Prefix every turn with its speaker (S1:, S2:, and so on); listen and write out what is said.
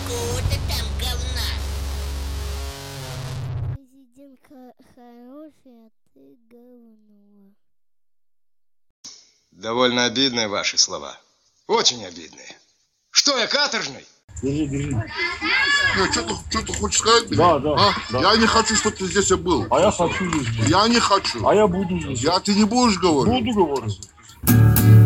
S1: какого-то там говна.
S2: Президент хороший, а ты говно.
S3: Довольно обидные ваши слова. Очень обидные. Что, я каторжный?
S4: Держи.
S5: Ну, что ты хочешь сказать?
S4: Да.
S5: Я не хочу, чтобы ты здесь был.
S4: А я хочу здесь быть.
S5: Я не хочу.
S4: А я буду здесь.
S5: Ты не будешь говорить?
S4: Буду говорить.